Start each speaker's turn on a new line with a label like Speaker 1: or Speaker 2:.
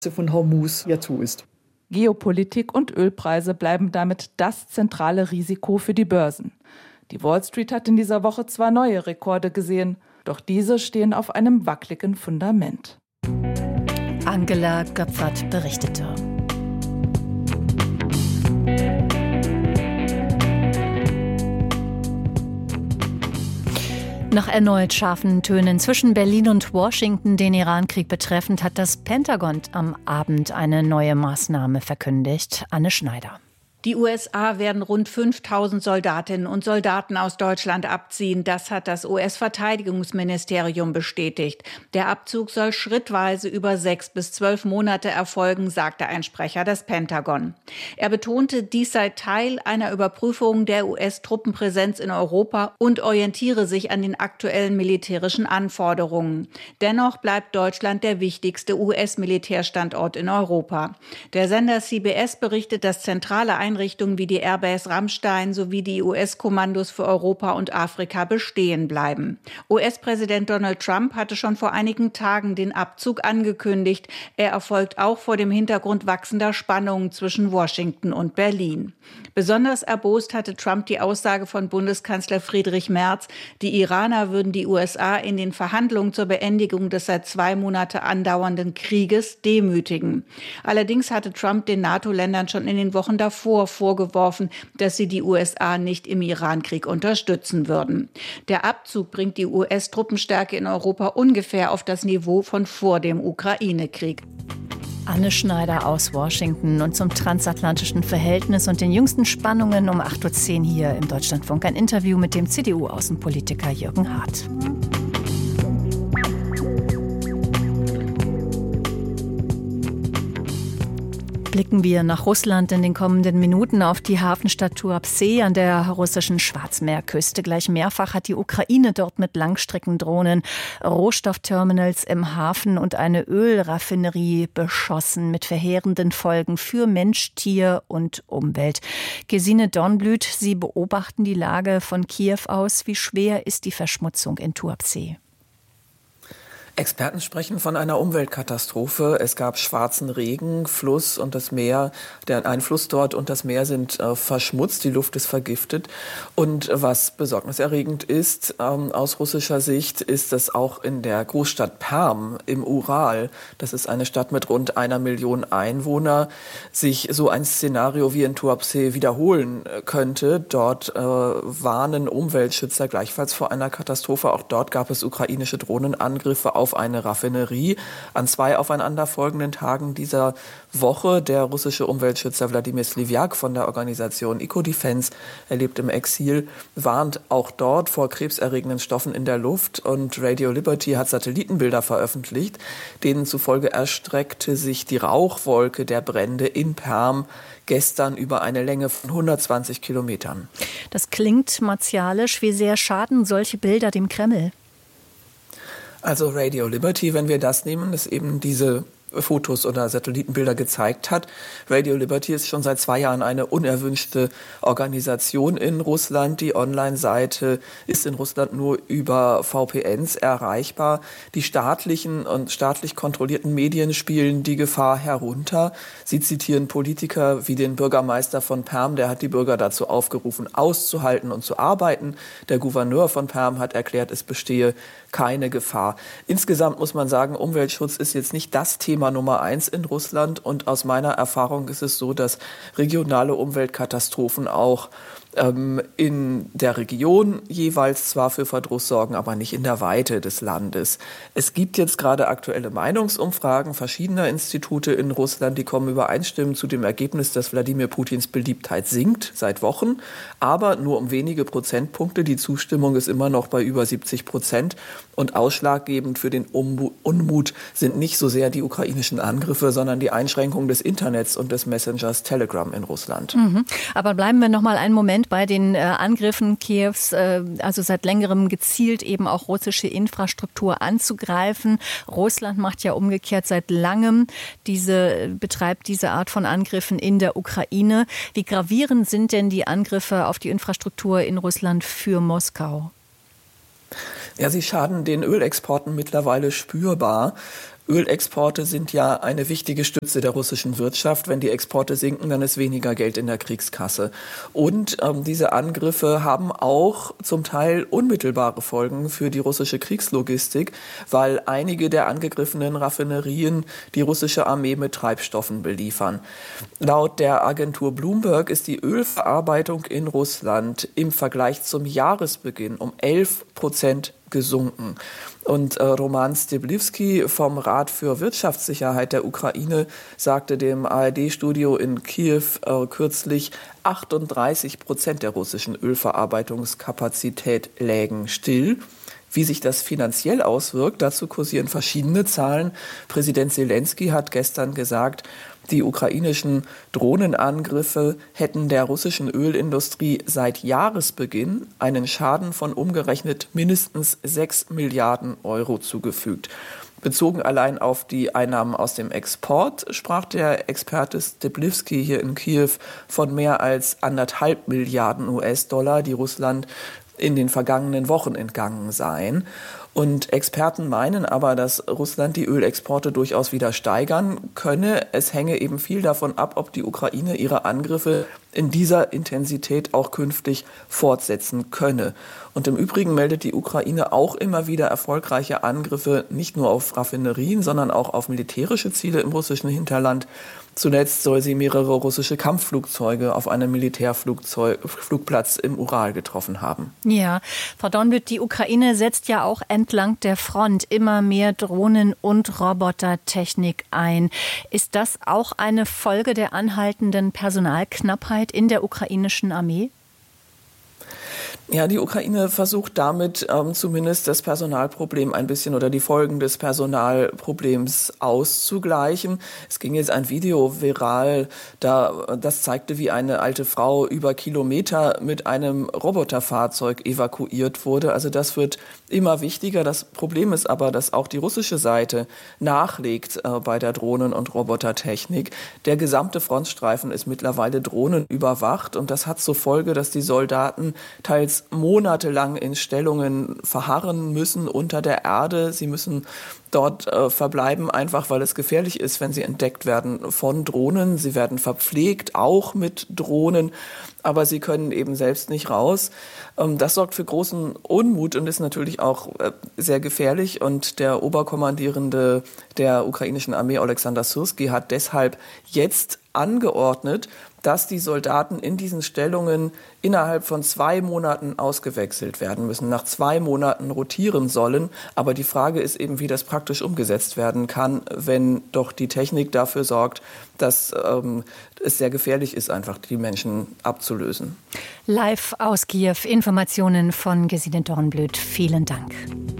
Speaker 1: von Hormuz ja zu ist.
Speaker 2: Geopolitik und Ölpreise bleiben damit das zentrale Risiko für die Börsen. Die Wall Street hat in dieser Woche zwar neue Rekorde gesehen, doch diese stehen auf einem wackeligen Fundament.
Speaker 3: Angela Göpfert berichtete. Nach erneut scharfen Tönen zwischen Berlin und Washington, den Irankrieg betreffend, hat das Pentagon am Abend eine neue Maßnahme verkündigt. Anne Schneider.
Speaker 4: Die USA werden rund 5.000 Soldatinnen und Soldaten aus Deutschland abziehen. Das hat das US-Verteidigungsministerium bestätigt. Der Abzug soll schrittweise über 6 bis 12 Monate erfolgen, sagte ein Sprecher des Pentagon. Er betonte, dies sei Teil einer Überprüfung der US-Truppenpräsenz in Europa und orientiere sich an den aktuellen militärischen Anforderungen. Dennoch bleibt Deutschland der wichtigste US-Militärstandort in Europa. Der Sender CBS berichtet, dass zentrale Einrichtungen wie die Airbase Ramstein sowie die US-Kommandos für Europa und Afrika bestehen bleiben. US-Präsident Donald Trump hatte schon vor einigen Tagen den Abzug angekündigt. Er erfolgt auch vor dem Hintergrund wachsender Spannungen zwischen Washington und Berlin. Besonders erbost hatte Trump die Aussage von Bundeskanzler Friedrich Merz, die Iraner würden die USA in den Verhandlungen zur Beendigung des seit 2 Monate andauernden Krieges demütigen. Allerdings hatte Trump den NATO-Ländern schon in den Wochen davor vorgeworfen, dass sie die USA nicht im Irankrieg unterstützen würden. Der Abzug bringt die US-Truppenstärke in Europa ungefähr auf das Niveau von vor dem Ukraine-Krieg.
Speaker 3: Anne Schneider aus Washington und zum transatlantischen Verhältnis und den jüngsten Spannungen um 8.10 Uhr hier im Deutschlandfunk. Ein Interview mit dem CDU-Außenpolitiker Jürgen Hart. Blicken wir nach Russland in den kommenden Minuten auf die Hafenstadt Tuapse an der russischen Schwarzmeerküste. Gleich mehrfach hat die Ukraine dort mit Langstreckendrohnen Rohstoffterminals im Hafen und eine Ölraffinerie beschossen mit verheerenden Folgen für Mensch, Tier und Umwelt. Gesine Dornblüt, Sie beobachten die Lage von Kiew aus. Wie schwer ist die Verschmutzung in Tuapse?
Speaker 5: Experten sprechen von einer Umweltkatastrophe. Es gab schwarzen Regen, Fluss und das Meer. Ein Fluss dort und das Meer sind verschmutzt, die Luft ist vergiftet. Und was besorgniserregend ist, aus russischer Sicht, ist, dass auch in der Großstadt Perm im Ural, das ist eine Stadt mit rund 1 Million Einwohner, sich so ein Szenario wie in Tuapse wiederholen könnte. Dort warnen Umweltschützer gleichfalls vor einer Katastrophe. Auch dort gab es ukrainische Drohnenangriffe auf eine Raffinerie an 2 aufeinanderfolgenden Tagen dieser Woche. Der russische Umweltschützer Wladimir Sliwiak von der Organisation Ecodefense, er lebt im Exil, warnt auch dort vor krebserregenden Stoffen in der Luft. Und Radio Liberty hat Satellitenbilder veröffentlicht, denen zufolge erstreckte sich die Rauchwolke der Brände in Perm gestern über eine Länge von 120 Kilometern.
Speaker 3: Das klingt martialisch. Wie sehr schaden solche Bilder dem Kreml?
Speaker 5: Also Radio Liberty, wenn wir das nehmen, ist eben diese Fotos oder Satellitenbilder gezeigt hat. Radio Liberty ist schon seit 2 Jahren eine unerwünschte Organisation in Russland. Die Online-Seite ist in Russland nur über VPNs erreichbar. Die staatlichen und staatlich kontrollierten Medien spielen die Gefahr herunter. Sie zitieren Politiker wie den Bürgermeister von Perm, der hat die Bürger dazu aufgerufen, auszuhalten und zu arbeiten. Der Gouverneur von Perm hat erklärt, es bestehe keine Gefahr. Insgesamt muss man sagen, Umweltschutz ist jetzt nicht das Thema Nummer 1 in Russland. Und aus meiner Erfahrung ist es so, dass regionale Umweltkatastrophen auch in der Region jeweils zwar für Verdruss sorgen, aber nicht in der Weite des Landes. Es gibt jetzt gerade aktuelle Meinungsumfragen verschiedener Institute in Russland, die kommen übereinstimmend zu dem Ergebnis, dass Wladimir Putins Beliebtheit sinkt seit Wochen, aber nur um wenige Prozentpunkte. Die Zustimmung ist immer noch bei über 70%. Und ausschlaggebend für den Unmut sind nicht so sehr die ukrainischen Angriffe, sondern die Einschränkung des Internets und des Messengers Telegram in Russland.
Speaker 3: Aber bleiben wir noch mal einen Moment bei den Angriffen Kiews, also seit längerem gezielt eben auch russische Infrastruktur anzugreifen. Russland macht ja umgekehrt seit langem betreibt diese Art von Angriffen in der Ukraine. Wie gravierend sind denn die Angriffe auf die Infrastruktur in Russland für Moskau?
Speaker 5: Ja, sie schaden den Ölexporten mittlerweile spürbar. Ölexporte sind ja eine wichtige Stütze der russischen Wirtschaft. Wenn die Exporte sinken, dann ist weniger Geld in der Kriegskasse. Und diese Angriffe haben auch zum Teil unmittelbare Folgen für die russische Kriegslogistik, weil einige der angegriffenen Raffinerien die russische Armee mit Treibstoffen beliefern. Laut der Agentur Bloomberg ist die Ölverarbeitung in Russland im Vergleich zum Jahresbeginn um 11% gesunken. Und Roman Styblivsky vom Rat für Wirtschaftssicherheit der Ukraine sagte dem ARD-Studio in Kiew kürzlich, 38% der russischen Ölverarbeitungskapazität lägen still. Wie sich das finanziell auswirkt, dazu kursieren verschiedene Zahlen. Präsident Selenskyj hat gestern gesagt, die ukrainischen Drohnenangriffe hätten der russischen Ölindustrie seit Jahresbeginn einen Schaden von umgerechnet mindestens 6 Milliarden Euro zugefügt. Bezogen allein auf die Einnahmen aus dem Export sprach der Experte Styblivsky hier in Kiew von mehr als 1,5 Milliarden US-Dollar, die Russland in den vergangenen Wochen entgangen seien. Und Experten meinen aber, dass Russland die Ölexporte durchaus wieder steigern könne. Es hänge eben viel davon ab, ob die Ukraine ihre Angriffe in dieser Intensität auch künftig fortsetzen könne. Und im Übrigen meldet die Ukraine auch immer wieder erfolgreiche Angriffe, nicht nur auf Raffinerien, sondern auch auf militärische Ziele im russischen Hinterland. Zuletzt soll sie mehrere russische Kampfflugzeuge auf einem Militärflugplatz im Ural getroffen haben.
Speaker 3: Ja, Frau Dornbütt, die Ukraine setzt ja auch entlang der Front immer mehr Drohnen- und Robotertechnik ein. Ist das auch eine Folge der anhaltenden Personalknappheit in der ukrainischen Armee?
Speaker 5: Ja, die Ukraine versucht damit zumindest das Personalproblem ein bisschen oder die Folgen des Personalproblems auszugleichen. Es ging jetzt ein Video viral, das zeigte, wie eine alte Frau über Kilometer mit einem Roboterfahrzeug evakuiert wurde. Also das wird immer wichtiger. Das Problem ist aber, dass auch die russische Seite nachlegt bei der Drohnen- und Robotertechnik. Der gesamte Frontstreifen ist mittlerweile drohnenüberwacht und das hat zur Folge, dass die Soldaten teils monatelang in Stellungen verharren müssen unter der Erde. Sie müssen dort verbleiben, einfach weil es gefährlich ist, wenn sie entdeckt werden von Drohnen. Sie werden verpflegt, auch mit Drohnen, aber sie können eben selbst nicht raus. Das sorgt für großen Unmut und ist natürlich auch sehr gefährlich. Und der Oberkommandierende der ukrainischen Armee, Oleksandr Syrskij, hat deshalb jetzt angeordnet, dass die Soldaten in diesen Stellungen innerhalb von 2 Monaten ausgewechselt werden müssen, nach 2 Monaten rotieren sollen. Aber die Frage ist eben, wie das praktisch umgesetzt werden kann, wenn doch die Technik dafür sorgt, dass es sehr gefährlich ist, einfach die Menschen abzulösen.
Speaker 3: Live aus Kiew, Informationen von Gesine Dornblüt. Vielen Dank.